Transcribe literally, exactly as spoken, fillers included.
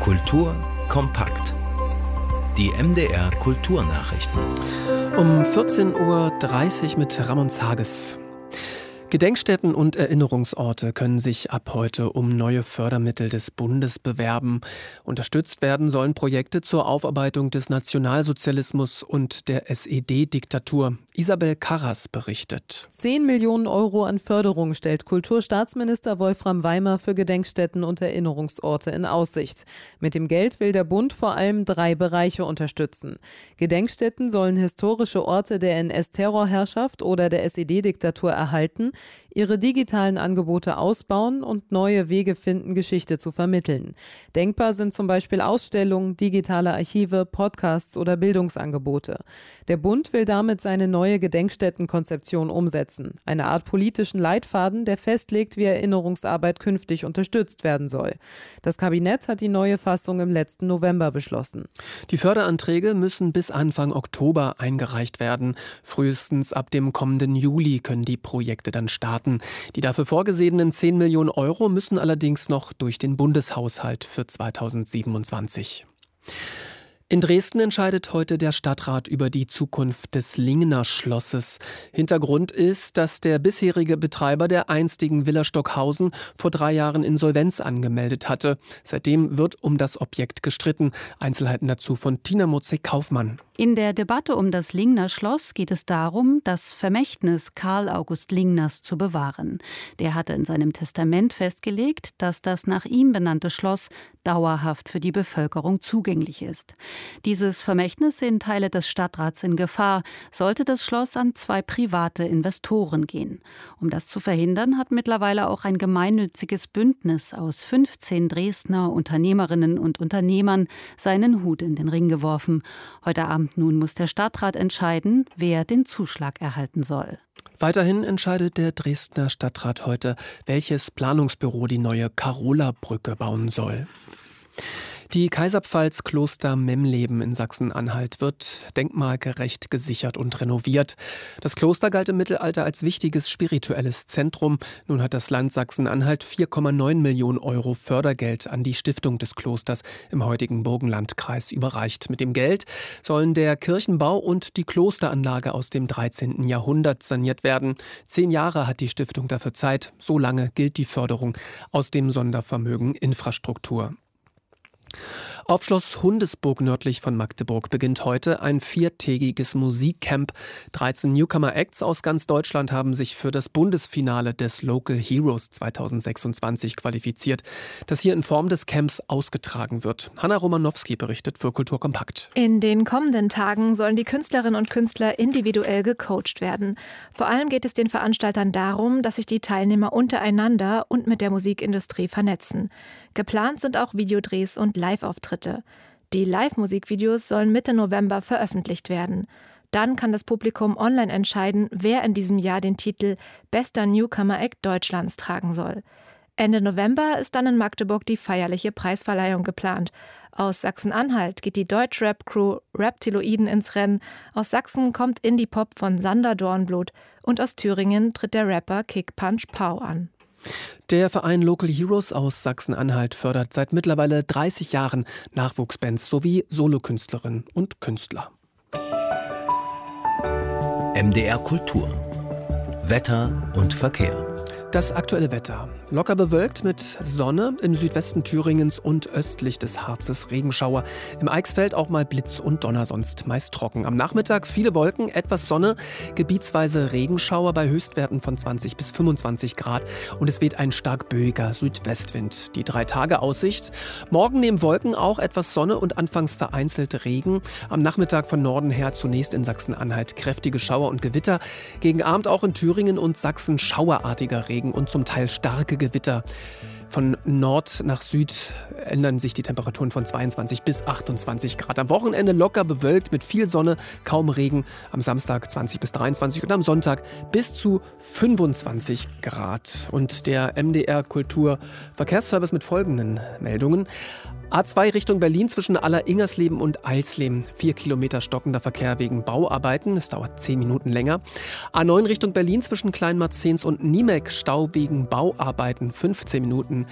Kultur kompakt. Die M D R Kulturnachrichten. Um vierzehn Uhr dreißig mit Ramon Zages. Gedenkstätten und Erinnerungsorte können sich ab heute um neue Fördermittel des Bundes bewerben. Unterstützt werden sollen Projekte zur Aufarbeitung des Nationalsozialismus und der S E D-Diktatur. Isabel Karras berichtet. zehn Millionen Euro an Förderung stellt Kulturstaatsminister Wolfram Weimer für Gedenkstätten und Erinnerungsorte in Aussicht. Mit dem Geld will der Bund vor allem drei Bereiche unterstützen. Gedenkstätten sollen historische Orte der N S-Terrorherrschaft oder der S E D-Diktatur erhalten, ihre digitalen Angebote ausbauen und neue Wege finden, Geschichte zu vermitteln. Denkbar sind zum Beispiel Ausstellungen, digitale Archive, Podcasts oder Bildungsangebote. Der Bund will damit seine neue Gedenkstättenkonzeption umsetzen. Eine Art politischen Leitfaden, der festlegt, wie Erinnerungsarbeit künftig unterstützt werden soll. Das Kabinett hat die neue Fassung im letzten November beschlossen. Die Förderanträge müssen bis Anfang Oktober eingereicht werden. Frühestens ab dem kommenden Juli können die Projekte dann starten. Die dafür vorgesehenen zehn Millionen Euro müssen allerdings noch durch den Bundeshaushalt für zweitausendsiebenundzwanzig. In Dresden entscheidet heute der Stadtrat über die Zukunft des Lingner Schlosses. Hintergrund ist, dass der bisherige Betreiber der einstigen Villa Stockhausen vor drei Jahren Insolvenz angemeldet hatte. Seitdem wird um das Objekt gestritten. Einzelheiten dazu von Tina Motzek-Kaufmann. In der Debatte um das Lingner Schloss geht es darum, das Vermächtnis Karl August Lingners zu bewahren. Der hatte in seinem Testament festgelegt, dass das nach ihm benannte Schloss dauerhaft für die Bevölkerung zugänglich ist. Dieses Vermächtnis sehen Teile des Stadtrats in Gefahr, sollte das Schloss an zwei private Investoren gehen. Um das zu verhindern, hat mittlerweile auch ein gemeinnütziges Bündnis aus fünfzehn Dresdner Unternehmerinnen und Unternehmern seinen Hut in den Ring geworfen. Heute Abend nun muss der Stadtrat entscheiden, wer den Zuschlag erhalten soll. Weiterhin entscheidet der Dresdner Stadtrat heute, welches Planungsbüro die neue Karola-Brücke bauen soll. Die Kaiserpfalz Kloster Memleben in Sachsen-Anhalt wird denkmalgerecht gesichert und renoviert. Das Kloster galt im Mittelalter als wichtiges spirituelles Zentrum. Nun hat das Land Sachsen-Anhalt vier Komma neun Millionen Euro Fördergeld an die Stiftung des Klosters im heutigen Burgenlandkreis überreicht. Mit dem Geld sollen der Kirchenbau und die Klosteranlage aus dem dreizehnten Jahrhundert saniert werden. Zehn Jahre hat die Stiftung dafür Zeit. So lange gilt die Förderung aus dem Sondervermögen Infrastruktur. Auf Schloss Hundesburg nördlich von Magdeburg beginnt heute ein viertägiges Musikcamp. dreizehn Newcomer-Acts aus ganz Deutschland haben sich für das Bundesfinale des Local Heroes zweitausendsechsundzwanzig qualifiziert, das hier in Form des Camps ausgetragen wird. Hanna Romanowski berichtet für Kultur kompakt. In den kommenden Tagen sollen die Künstlerinnen und Künstler individuell gecoacht werden. Vor allem geht es den Veranstaltern darum, dass sich die Teilnehmer untereinander und mit der Musikindustrie vernetzen. Geplant sind auch Videodrehs und Live-Auftritte. Die Live-Musikvideos sollen Mitte November veröffentlicht werden. Dann kann das Publikum online entscheiden, wer in diesem Jahr den Titel Bester Newcomer Act Deutschlands tragen soll. Ende November ist dann in Magdeburg die feierliche Preisverleihung geplant. Aus Sachsen-Anhalt geht die Deutsch-Rap-Crew Reptiloiden ins Rennen. Aus Sachsen kommt Indie-Pop von Sander Dornblut. Und aus Thüringen tritt der Rapper Kick Punch Pow an. Der Verein Local Heroes aus Sachsen-Anhalt fördert seit mittlerweile dreißig Jahren Nachwuchsbands sowie Solokünstlerinnen und Künstler. M D R Kultur. Wetter und Verkehr. Das aktuelle Wetter. Locker bewölkt mit Sonne, im Südwesten Thüringens und östlich des Harzes Regenschauer. Im Eichsfeld auch mal Blitz und Donner, sonst meist trocken. Am Nachmittag viele Wolken, etwas Sonne, gebietsweise Regenschauer bei Höchstwerten von zwanzig bis fünfundzwanzig Grad. Und es weht ein stark böiger Südwestwind. Die drei Tage Aussicht. Morgen neben Wolken auch etwas Sonne und anfangs vereinzelte Regen. Am Nachmittag von Norden her zunächst in Sachsen-Anhalt kräftige Schauer und Gewitter. Gegen Abend auch in Thüringen und Sachsen schauerartiger Regen und zum Teil starke Gewitter. Von Nord nach Süd ändern sich die Temperaturen von zweiundzwanzig bis achtundzwanzig Grad. Am Wochenende locker bewölkt mit viel Sonne, kaum Regen. Am Samstag zwanzig bis dreiundzwanzig und am Sonntag bis zu fünfundzwanzig Grad. Und der M D R Kultur Verkehrsservice mit folgenden Meldungen. A zwei Richtung Berlin zwischen Aller-Ingersleben und Alsleben. Vier Kilometer stockender Verkehr wegen Bauarbeiten. Es dauert zehn Minuten länger. A neun Richtung Berlin zwischen Kleinmarzens und Niemek. Stau wegen Bauarbeiten. fünfzehn Minuten